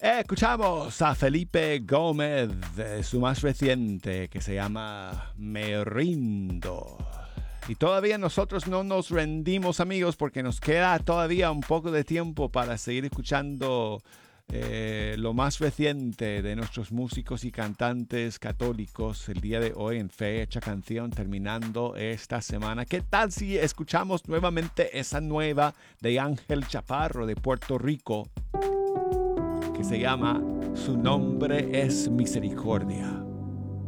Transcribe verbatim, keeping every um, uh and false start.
Escuchamos a Felipe Gómez, de su más reciente, que se llama Me Rindo. Y todavía nosotros no nos rendimos, amigos, porque nos queda todavía un poco de tiempo para seguir escuchando eh, lo más reciente de nuestros músicos y cantantes católicos el día de hoy en Fecha Canción, terminando esta semana. ¿Qué tal si escuchamos nuevamente esa nueva de Ángel Chaparro de Puerto Rico, que se llama Su nombre es Misericordia?